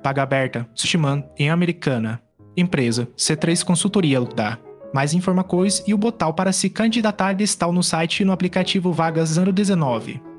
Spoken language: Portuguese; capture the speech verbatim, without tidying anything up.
Vaga aberta, Sushiman, em Americana. Empresa, C três Consultoria dá. Mais informações e o botão para se candidatar está no site e no aplicativo Vagas zero dezenove.